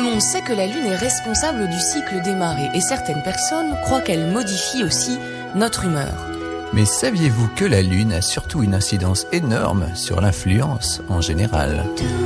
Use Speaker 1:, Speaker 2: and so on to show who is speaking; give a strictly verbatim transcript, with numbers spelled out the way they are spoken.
Speaker 1: monde sait que la Lune est responsable du cycle des marées et certaines personnes croient qu'elle modifie aussi notre humeur.
Speaker 2: Mais saviez-vous que la Lune a surtout une incidence énorme sur l'influence en général ?